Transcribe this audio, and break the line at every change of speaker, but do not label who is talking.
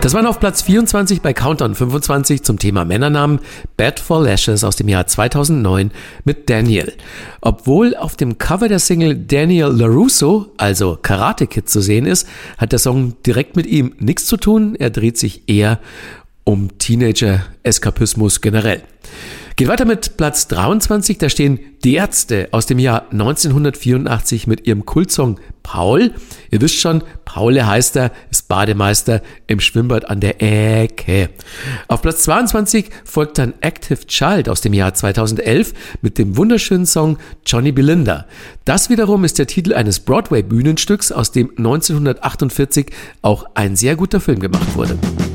Das waren auf Platz 24 bei Countdown 25 zum Thema Männernamen Bad for Lashes aus dem Jahr 2009 mit Daniel. Obwohl auf dem Cover der Single Daniel LaRusso, also Karate Kid, zu sehen ist, hat der Song direkt mit ihm nichts zu tun. Er dreht sich eher um Teenager-Eskapismus generell. Geht weiter mit Platz 23, da stehen Die Ärzte aus dem Jahr 1984 mit ihrem Kultsong Paul. Ihr wisst schon, Paul heißt er, ist Bademeister im Schwimmbad an der Ecke. Auf Platz 22 folgt dann Active Child aus dem Jahr 2011 mit dem wunderschönen Song Johnny Belinda. Das wiederum ist der Titel eines Broadway-Bühnenstücks, aus dem 1948 auch ein sehr guter Film gemacht wurde.